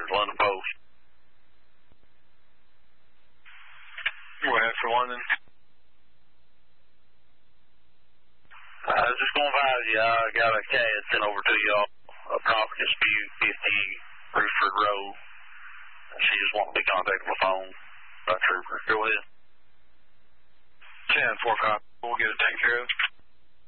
London Post. Go ahead for London. I was just going to advise you, I got a CAD sent over to y'all, a property dispute, 50 Roosford Road. She just wanted to be contacted on the phone by Trooper. Go ahead. 10-4 copy. We'll get it taken care of.